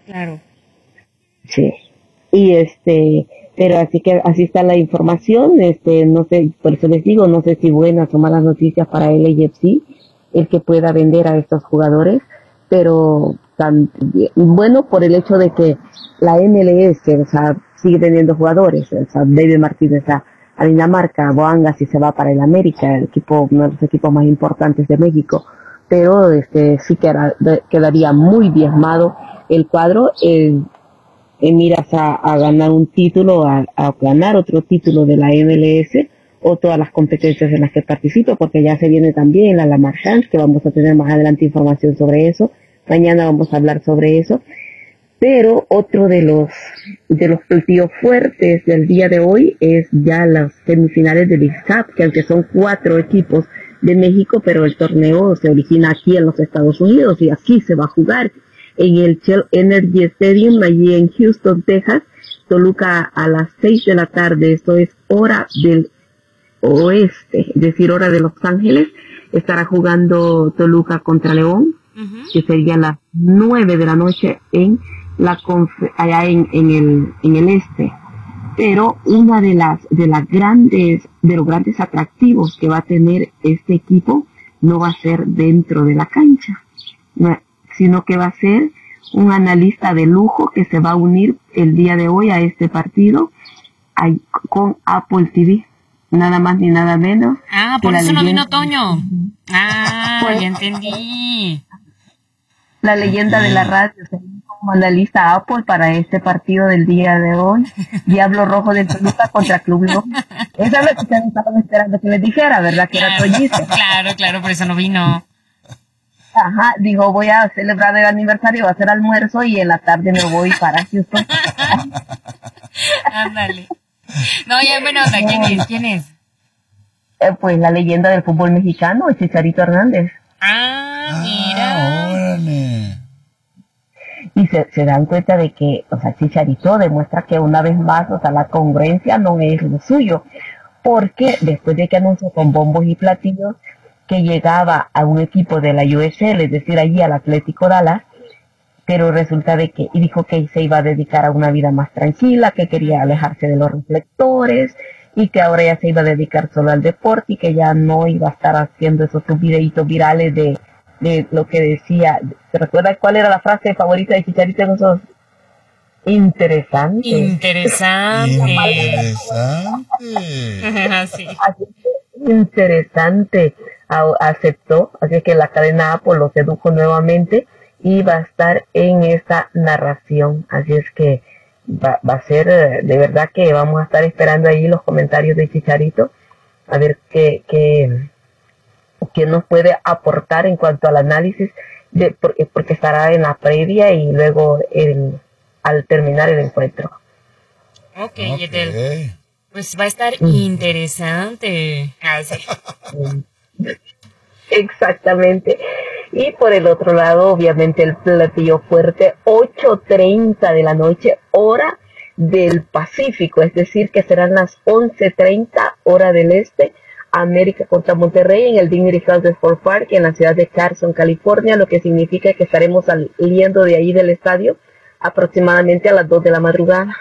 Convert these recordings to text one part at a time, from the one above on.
Claro. Sí. Y pero así está la información, no sé, por eso les digo, no sé si buenas o malas noticias para el AFC, el que pueda vender a estos jugadores, pero bueno por el hecho de que la MLS, o sea, sigue teniendo jugadores, o sea, David Martínez a Dinamarca, Boanga si se va para el América, el equipo, uno de los equipos más importantes de México, pero sí quedaría muy diezmado el cuadro en miras a ganar un título, a ganar otro título de la MLS o todas las competencias en las que participa, porque ya se viene también la Lamar Chance, que vamos a tener más adelante información sobre eso. Mañana vamos a hablar sobre eso. Pero otro de los partidos fuertes del día de hoy es ya las semifinales del ISAP, que aunque son 4 equipos de México, pero el torneo se origina aquí en los Estados Unidos y aquí se va a jugar en el Shell Energy Stadium, allí en Houston, Texas. Toluca a las 6 de la tarde, esto es hora del oeste, es decir, hora de Los Ángeles, estará jugando Toluca contra León, que sería a las 9 de la noche allá en el este. Pero una de los grandes atractivos que va a tener este equipo no va a ser dentro de la cancha, sino que va a ser un analista de lujo que se va a unir el día de hoy a este partido con Apple TV, nada más ni nada menos. Por eso no vino Toño. Ya entendí. La leyenda de la radio como analista Apple para este partido del día de hoy, Diablo Rojo de Toluca contra Club León. Esa es lo que ustedes estaban esperando que les dijera, ¿verdad? Que era Toñito. Claro, por eso no vino. Ajá, dijo, voy a celebrar el aniversario, voy a hacer almuerzo y en la tarde me voy para Houston. Ándale. No, ya bueno, ¿quién es? Pues la leyenda del fútbol mexicano, Chicharito Hernández. Mira. Órale. Y se dan cuenta de que, o sea, Chicharito demuestra que una vez más, o sea, la congruencia no es lo suyo, porque después de que anunció con bombos y platillos que llegaba a un equipo de la USL, es decir, allí al Atlético Dallas, pero resulta de que, y dijo que se iba a dedicar a una vida más tranquila, que quería alejarse de los reflectores, y que ahora ya se iba a dedicar solo al deporte, y que ya no iba a estar haciendo esos videitos virales de lo que decía. ¿Se recuerda cuál era la frase favorita de Chicharito en esos? Interesante. Sí. Interesante. Aceptó, así que la cadena Apple lo sedujo nuevamente y va a estar en esta narración, así es que va a ser de verdad que vamos a estar esperando ahí los comentarios de Chicharito a ver qué nos puede aportar en cuanto al análisis porque estará en la previa y luego al terminar el encuentro. Okay. Edel. Pues va a estar interesante. Exactamente. Y por el otro lado, obviamente el platillo fuerte, 8:30 de la noche, hora del Pacífico, es decir, que serán las 11:30 hora del este, América contra Monterrey en el Dignity Health Sport Park en la ciudad de Carson, California, lo que significa que estaremos saliendo de ahí del estadio aproximadamente a las 2 de la madrugada.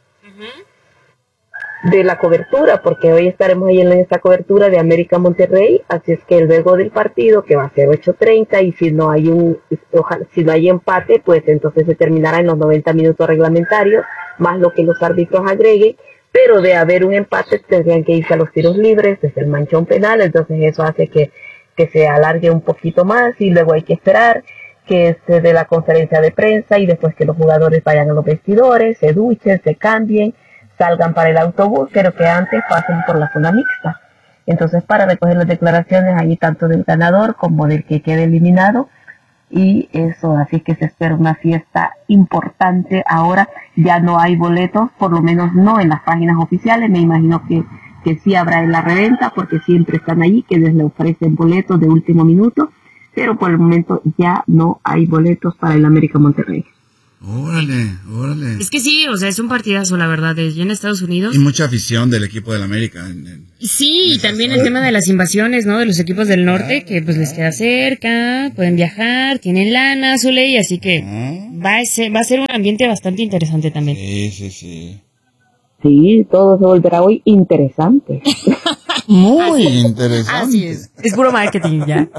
De la cobertura, porque hoy estaremos ahí en esta cobertura de América Monterrey, así es que luego del partido, que va a ser 8:30, y si no hay empate, pues entonces se terminará en los 90 minutos reglamentarios, más lo que los árbitros agreguen, pero de haber un empate tendrían que irse a los tiros libres desde el manchón penal, entonces eso hace que se alargue un poquito más, y luego hay que esperar que se dé la conferencia de prensa, y después que los jugadores vayan a los vestidores, se duchen, se cambien, salgan para el autobús, pero que antes pasen por la zona mixta. Entonces, para recoger las declaraciones ahí tanto del ganador como del que quede eliminado, y eso, así que se espera una fiesta importante. Ahora ya no hay boletos, por lo menos no en las páginas oficiales, me imagino que sí habrá en la reventa, porque siempre están allí, que les ofrecen boletos de último minuto, pero por el momento ya no hay boletos para el América Monterrey. Órale. Es que sí, o sea, es un partidazo, la verdad, es en Estados Unidos. Y mucha afición del equipo del América. Sí, y también el tema de las invasiones, ¿no? De los equipos del norte, que pues les queda cerca, pueden viajar, tienen lana, su ley, así que va a ser un ambiente bastante interesante también. Sí. Sí, todo se volverá hoy interesante. Muy interesante. Así es puro marketing ya.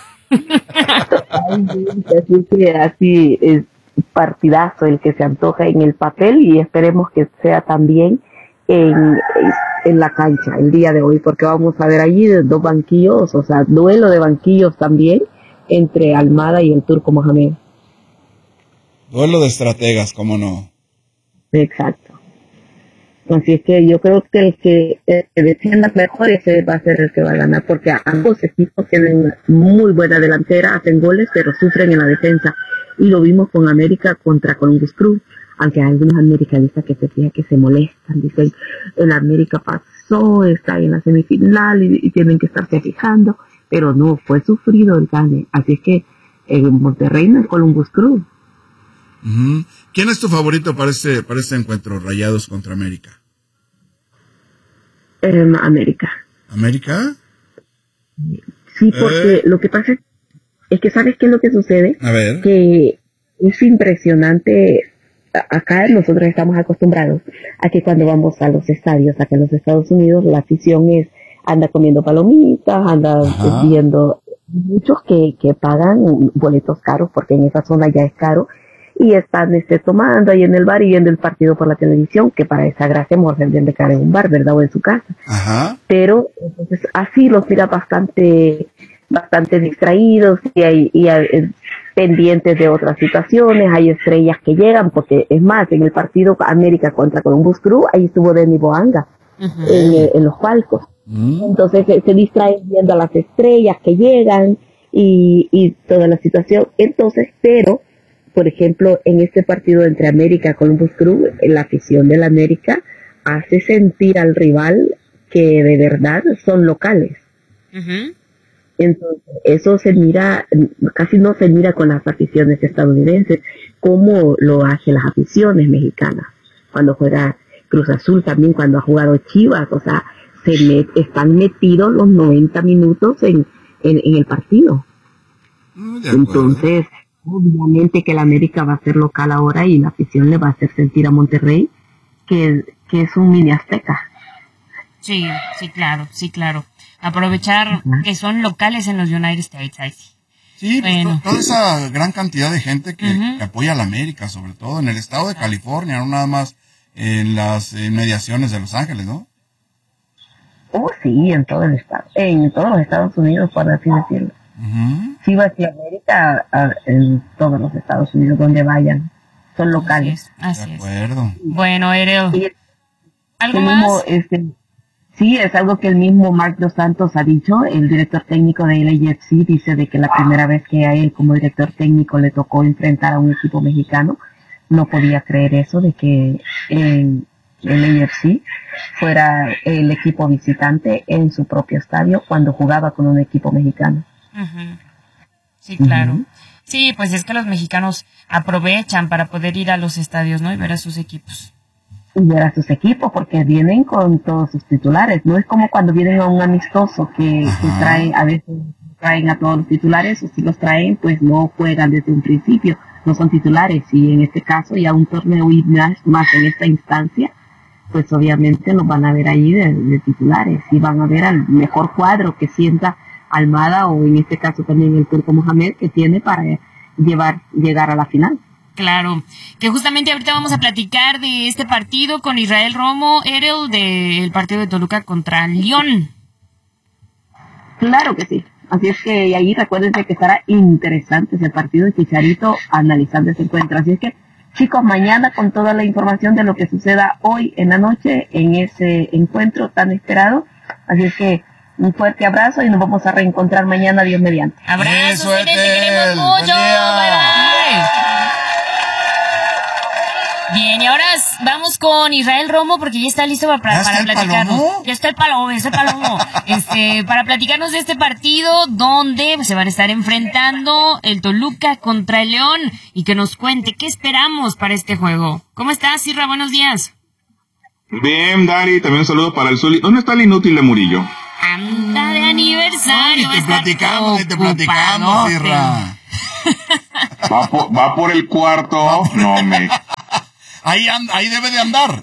Así es partidazo el que se antoja en el papel y esperemos que sea también en la cancha el día de hoy, porque vamos a ver allí dos banquillos, o sea, duelo de banquillos también entre Almada y el Turco Mohamed. Duelo de estrategas, ¿cómo no? Exacto. Así es que yo creo que el que defienda mejor ese va a ser el que va a ganar, porque ambos equipos tienen muy buena delantera, hacen goles, pero sufren en la defensa. Y lo vimos con América contra Columbus Crew, aunque hay algunos americanistas que se fijan que se molestan, dicen, el América pasó, está en la semifinal y tienen que estarse fijando, pero no, fue sufrido el gane. Así es que en Monterrey no es Columbus Crew. Uh-huh. ¿Quién es tu favorito para este encuentro, Rayados contra América? América. ¿América? Sí, porque lo que pasa es que ¿sabes qué es lo que sucede? A ver. Que es impresionante. Acá nosotros estamos acostumbrados a que cuando vamos a los estadios, acá en los Estados Unidos, la afición anda comiendo palomitas, anda viendo, muchos que pagan boletos caros porque en esa zona ya es caro, y están tomando ahí en el bar y viendo el partido por la televisión, que para esa gracia mejor se de cara en un bar, ¿verdad? O en su casa. Ajá. Pero entonces así los mira bastante distraídos y pendientes de otras situaciones. Hay estrellas que llegan, porque es más, en el partido América contra Columbus Crew, ahí estuvo Denny Boanga en los palcos. Entonces se distraen viendo a las estrellas que llegan y toda la situación. Entonces, pero por ejemplo, en este partido entre América y Columbus Crew, la afición del América hace sentir al rival que de verdad son locales. Uh-huh. Entonces, eso se mira, casi no se mira con las aficiones estadounidenses, como lo hacen las aficiones mexicanas. Cuando juega Cruz Azul, también cuando ha jugado Chivas, o sea, están metidos los 90 minutos en el partido. Entonces, obviamente que el América va a ser local ahora y la afición le va a hacer sentir a Monterrey que es un mini Azteca. Sí, claro. Aprovechar que son locales en los United States. Sí, bueno. Toda esa gran cantidad de gente que apoya a la América, sobre todo en el estado de California, no nada más en las inmediaciones de Los Ángeles, ¿no? Oh, sí, en todo el estado, en todos los Estados Unidos, por así decirlo. Chivas y América en todos los Estados Unidos donde vayan son locales. Así es. De acuerdo. Bueno, Erel, ¿algo más? Sí, es algo que el mismo Marc Dos Santos ha dicho. El director técnico de LAFC dice de que la primera vez que a él como director técnico le tocó enfrentar a un equipo mexicano, no podía creer eso, de que el LAFC fuera el equipo visitante en su propio estadio cuando jugaba con un equipo mexicano. Sí, claro. Sí, pues es que los mexicanos aprovechan para poder ir a los estadios, ¿no? Y ver a sus equipos. Y ver a sus equipos, porque vienen con todos sus titulares. No es como cuando vienen a un amistoso que traen, a veces traen a todos los titulares, o si los traen, pues no juegan desde un principio, no son titulares. Y en este caso, ya un torneo y más en esta instancia, pues obviamente los van a ver ahí de titulares y van a ver al mejor cuadro que sienta Almada, o en este caso también el Turco Mohamed, que tiene para llegar a la final. Claro, que justamente ahorita vamos a platicar de este partido con Israel Romo, Erel, del partido de Toluca contra León. Claro que sí, así es que ahí recuérdense que estará interesante ese partido de Chicharito analizando ese encuentro. Así es que, chicos, mañana con toda la información de lo que suceda hoy en la noche en ese encuentro tan esperado. Así es que un fuerte abrazo y nos vamos a reencontrar mañana, Dios mediante. Abrazos, te queremos mucho. Bye. Bien, y ahora vamos con Israel Romo porque ya está listo para platicarnos. Ya está el palomo. Para platicarnos de este partido donde se van a estar enfrentando el Toluca contra el León y que nos cuente qué esperamos para este juego. ¿Cómo estás, Isra? Buenos días. Bien, Dari, también un saludo para el Zuli. ¿Dónde está el inútil de Murillo? Anda de aniversario. Te platicamos, Isra. Va por el cuarto. No, me... Ahí debe de andar.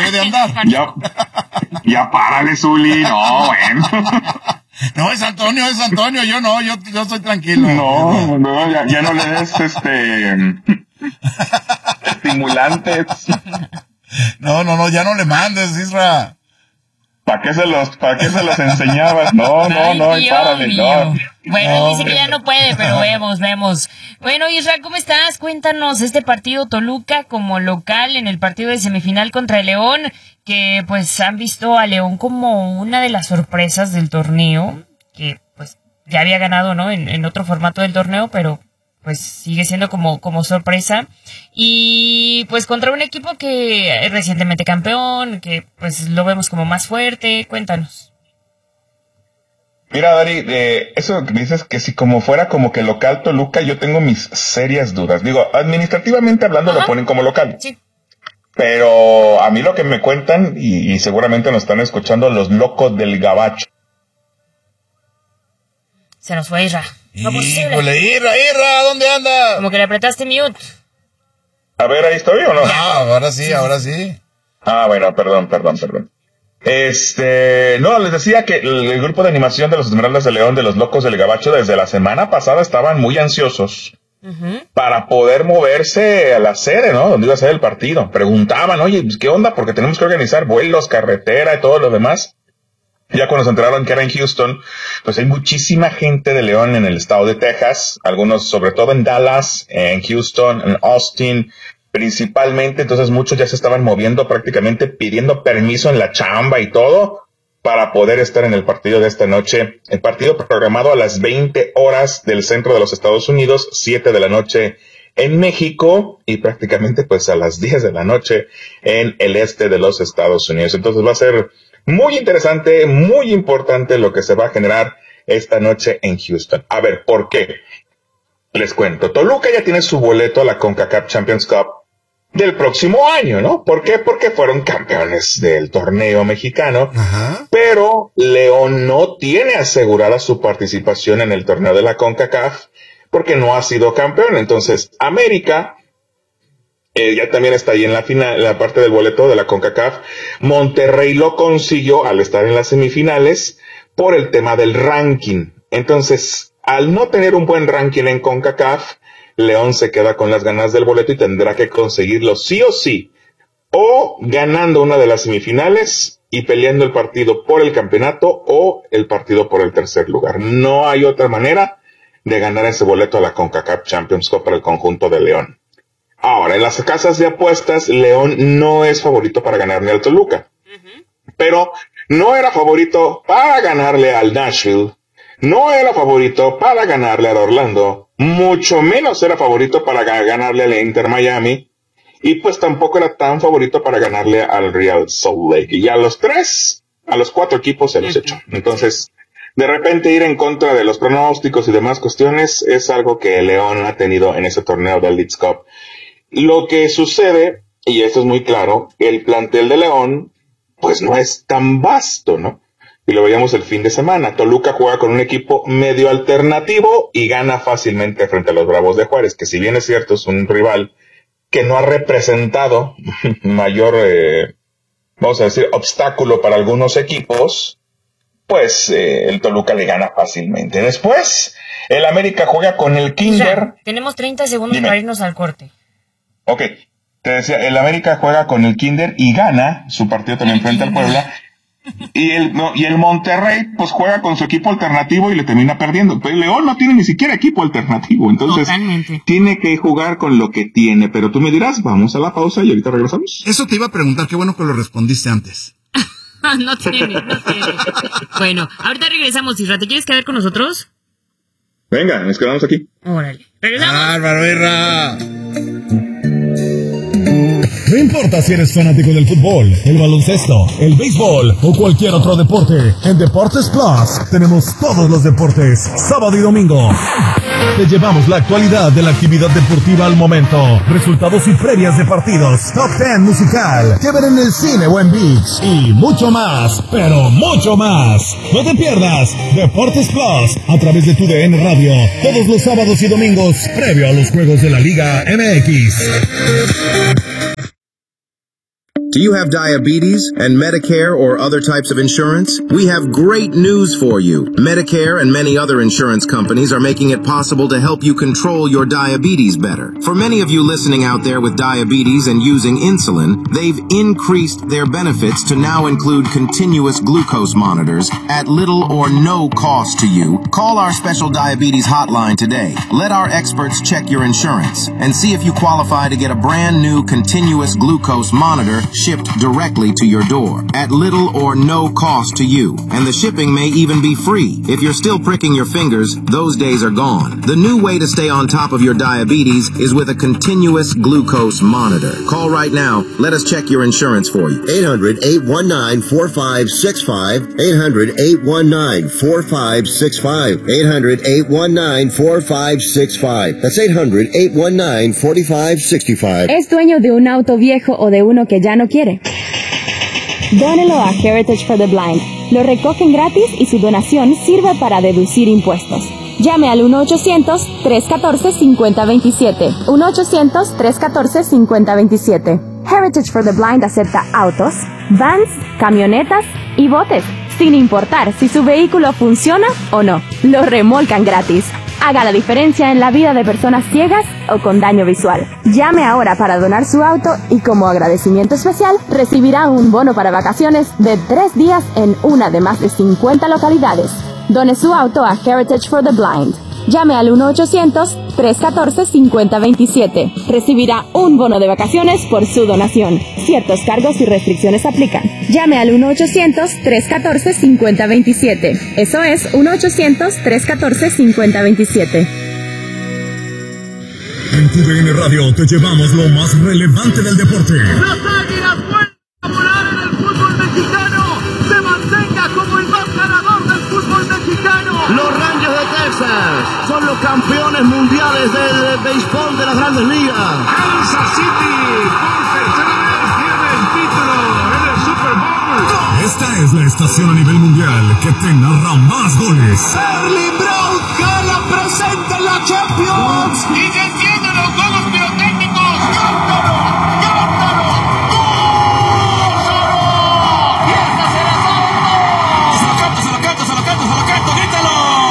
Ya párale, Zuli. No, bueno. No, es Antonio. Yo estoy tranquilo. No, ya no le des estimulantes. No, ya no le mandes, Isra. ¿Para qué se los enseñabas? No, párale, no. Bueno, dice que ya no puede, pero vemos. Bueno, Isra, ¿cómo estás? Cuéntanos este partido Toluca como local en el partido de semifinal contra el León, que pues han visto a León como una de las sorpresas del torneo, que pues ya había ganado, ¿no? En otro formato del torneo, pero pues sigue siendo como sorpresa. Y pues contra un equipo que es recientemente campeón, que pues lo vemos como más fuerte. Cuéntanos. Mira, Dari, eso que dices que si como fuera como que local Toluca, yo tengo mis serias dudas. Digo, administrativamente hablando, lo ponen como local. Sí. Pero a mí lo que me cuentan, y seguramente nos están escuchando los locos del Gabacho. Se nos fue Isra. No posible. Irra, ¿dónde anda? Como que le apretaste mute. A ver, ¿ahí estoy o no? Ahora sí. Ah, bueno, perdón. No, les decía que el grupo de animación de los Esmeraldas de León, de los Locos del Gabacho, desde la semana pasada estaban muy ansiosos para poder moverse a la sede, ¿no? Donde iba a ser el partido. Preguntaban, oye, ¿qué onda? Porque tenemos que organizar vuelos, carretera y todo lo demás. Ya cuando se enteraron que era en Houston, pues hay muchísima gente de León en el estado de Texas, algunos sobre todo en Dallas, en Houston, en Austin, principalmente. Entonces muchos ya se estaban moviendo, prácticamente pidiendo permiso en la chamba y todo para poder estar en el partido de esta noche. El partido programado a las 20 horas del centro de los Estados Unidos, 7 de la noche en México y prácticamente pues a las 10 de la noche en el este de los Estados Unidos. Entonces va a ser muy interesante, muy importante lo que se va a generar esta noche en Houston. A ver, ¿por qué? Les cuento. Toluca ya tiene su boleto a la CONCACAF Champions Cup del próximo año, ¿no? ¿Por qué? Porque fueron campeones del torneo mexicano. Ajá. Pero León no tiene asegurada su participación en el torneo de la CONCACAF porque no ha sido campeón. Entonces, América ya también está ahí en la final, en la parte del boleto de la CONCACAF. Monterrey lo consiguió al estar en las semifinales por el tema del ranking. Entonces, al no tener un buen ranking en CONCACAF, León se queda con las ganas del boleto y tendrá que conseguirlo sí o sí, o ganando una de las semifinales y peleando el partido por el campeonato o el partido por el tercer lugar. No hay otra manera de ganar ese boleto a la CONCACAF Champions Cup para el conjunto de León. Ahora, en las casas de apuestas, León no es favorito para ganarle al Toluca. Pero no era favorito para ganarle al Nashville. No era favorito para ganarle al Orlando. Mucho menos era favorito para ganarle al Inter Miami. Y pues tampoco era tan favorito para ganarle al Real Salt Lake. Y a los 4 equipos se los echó. Entonces, de repente ir en contra de los pronósticos y demás cuestiones es algo que León ha tenido en ese torneo del Leagues Cup. Lo que sucede, y esto es muy claro, el plantel de León, pues no es tan vasto, ¿no? Y lo veíamos el fin de semana. Toluca juega con un equipo medio alternativo y gana fácilmente frente a los Bravos de Juárez, que si bien es cierto, es un rival que no ha representado mayor, vamos a decir, obstáculo para algunos equipos, pues el Toluca le gana fácilmente. Después, el América juega con el Kinder. O sea, tenemos 30 segundos para irnos al corte. Ok, te decía, el América juega con el Kinder y gana su partido también frente al Puebla. Y el Monterrey pues juega con su equipo alternativo y le termina perdiendo. Pues León no tiene ni siquiera equipo alternativo, entonces tiene que jugar con lo que tiene. Pero tú me dirás, vamos a la pausa y ahorita regresamos. Eso te iba a preguntar, qué bueno que lo respondiste antes. No tiene. Bueno, ahorita regresamos, Isra. ¿Te quieres quedar con nosotros? Venga, nos quedamos aquí. Órale. Regresamos. ¡Bárbaro, Irra! No importa si eres fanático del fútbol, el baloncesto, el béisbol o cualquier otro deporte, en Deportes Plus tenemos todos los deportes, sábado y domingo. Te llevamos la actualidad de la actividad deportiva al momento, resultados y previas de partidos, Top 10 musical, que ver en el cine o en ViX y mucho más, pero mucho más. No te pierdas Deportes Plus a través de tu DN Radio todos los sábados y domingos previo a los juegos de la Liga MX. Do you have diabetes and Medicare or other types of insurance? We have great news for you. Medicare and many other insurance companies are making it possible to help you control your diabetes better. For many of you listening out there with diabetes and using insulin, they've increased their benefits to now include continuous glucose monitors at little or no cost to you. Call our special diabetes hotline today. Let our experts check your insurance and see if you qualify to get a brand new continuous glucose monitor shipped directly to your door at little or no cost to you. And the shipping may even be free. If you're still pricking your fingers, those days are gone. The new way to stay on top of your diabetes is with a continuous glucose monitor. Call right now. Let us check your insurance for you. 800-819-4565. 800-819-4565. 800-819-4565. That's 800-819-4565. ¿Es dueño de un auto viejo o de uno que ya no quiere? Dónelo a Heritage for the Blind. Lo recogen gratis y su donación sirve para deducir impuestos. Llame al 1-800-314-5027. 1-800-314-5027. Heritage for the Blind acepta autos, vans, camionetas y botes, sin importar si su vehículo funciona o no. Lo remolcan gratis. Haga la diferencia en la vida de personas ciegas o con daño visual. Llame ahora para donar su auto y como agradecimiento especial recibirá un bono para vacaciones de 3 días en una de más de 50 localidades. Done su auto a Heritage for the Blind. Llame al 1-800-314-5027. Recibirá un bono de vacaciones por su donación. Ciertos cargos y restricciones aplican. Llame al 1-800-314-5027. Eso es 1-800-314-5027. En tu DN Radio te llevamos lo más relevante del deporte. Las Águilas vuelven a volar en el fútbol mexicano. Se mantenga como el más ganador del fútbol mexicano. Los Rangers de Texas son los campeones mundiales del béisbol de las Grandes Ligas. Kansas City por tercera vez tiene el título en el Super Bowl. Esta es la estación a nivel mundial que te narra más goles. Erling Braut Haaland presente en la Champions. Y se encienden los juegos pirotécnicos. ¡Cántalo! ¡Cántalo! ¡Gózalo! ¡Y esta será ¡Se lo canto, se lo canto, se lo canto, se lo canto! ¡Grítalo!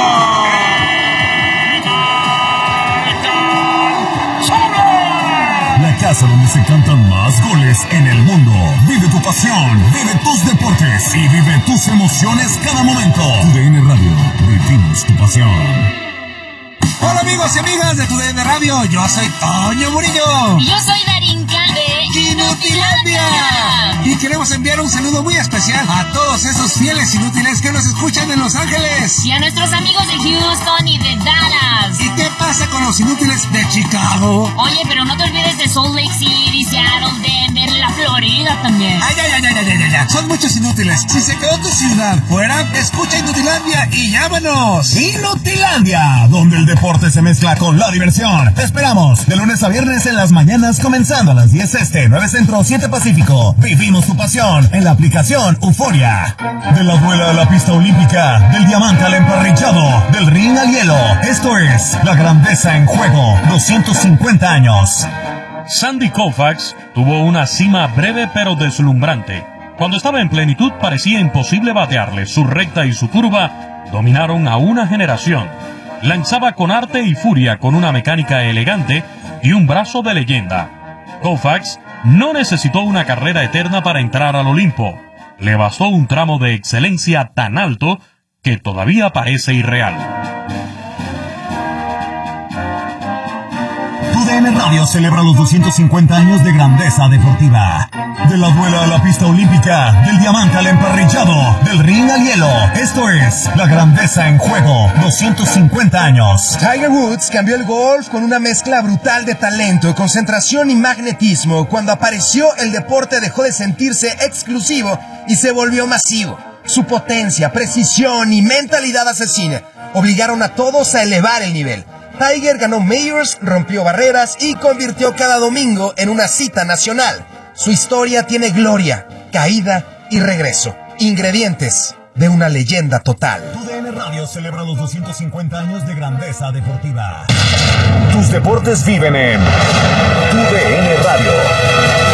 La casa donde se cantan más goles en el mundo. Vive tu pasión, vive tus deportes y vive tus emociones cada momento. TUDN Radio, vivimos tu pasión. Hola amigos y amigas de TUDN Radio, yo soy Toño Murillo. Y yo soy Darinka de Inutilandia. Y queremos enviar un saludo muy especial a todos esos fieles inútiles que nos escuchan en Los Ángeles. Y a nuestros amigos de Houston y de Dallas. ¿Y qué pasa con los inútiles de Chicago? Oye, pero no te olvides de Salt Lake City, Seattle, Denver, la Florida también. Ay, ya. Son muchos inútiles. Si se quedó tu ciudad fuera, escucha Inutilandia y llámanos. Inutilandia, donde el deporte se mezcla con la diversión. Te esperamos de lunes a viernes en las mañanas, comenzando a las 10 este, 9 centro, 7 pacífico. Vivimos tu pasión en la aplicación Euforia. De la duela a la pista olímpica, del diamante al emparrillado, del ring al hielo. Esto es la grandeza en juego. 250 años. Sandy Koufax tuvo una cima breve pero deslumbrante. Cuando estaba en plenitud parecía imposible batearle. Su recta y su curva dominaron a una generación. Lanzaba con arte y furia, con una mecánica elegante y un brazo de leyenda. Koufax no necesitó una carrera eterna para entrar al Olimpo. Le bastó un tramo de excelencia tan alto que todavía parece irreal. TUDN Radio celebra los 250 años de grandeza deportiva. De la duela a la pista olímpica, del diamante al emparrillado, del ring al hielo. Esto es la grandeza en juego. 250 años. Tiger Woods cambió el golf con una mezcla brutal de talento, concentración y magnetismo. Cuando apareció, el deporte dejó de sentirse exclusivo y se volvió masivo. Su potencia, precisión y mentalidad asesina obligaron a todos a elevar el nivel. Tiger ganó Majors, rompió barreras y convirtió cada domingo en una cita nacional. Su historia tiene gloria, caída y regreso. Ingredientes de una leyenda total. TUDN Radio celebra los 250 años de grandeza deportiva. Tus deportes viven en TUDN Radio.